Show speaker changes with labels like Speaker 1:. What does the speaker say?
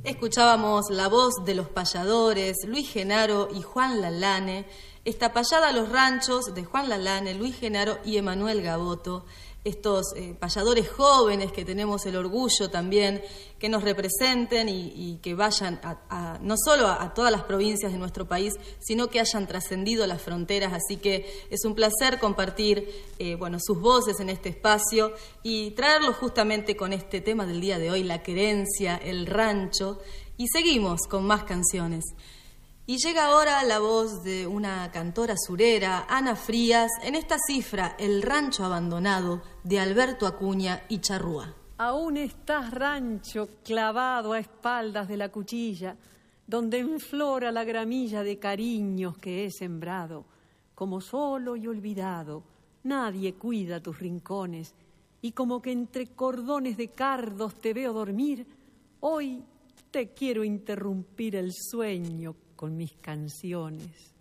Speaker 1: Escuchábamos la voz de los payadores, Luis Genaro y Juan Lalane, esta payada a los ranchos de Juan Lalane, Luis Genaro y Emanuel Gaboto, estos payadores jóvenes que tenemos el orgullo también que nos representen y que vayan no solo a todas las provincias de nuestro país, sino que hayan trascendido las fronteras. Así que es un placer compartir sus voces en este espacio y traerlos justamente con este tema del día de hoy, la querencia, el rancho. Y seguimos con más canciones. Y llega ahora la voz de una cantora surera, Ana Frías, en esta cifra, El rancho abandonado, de Alberto Acuña y Charrúa.
Speaker 2: Aún estás, rancho, clavado a espaldas de la cuchilla, donde enflora la gramilla de cariños que he sembrado. Como solo y olvidado, nadie cuida tus rincones, y como que entre cordones de cardos te veo dormir, hoy te quiero interrumpir el sueño con mis canciones.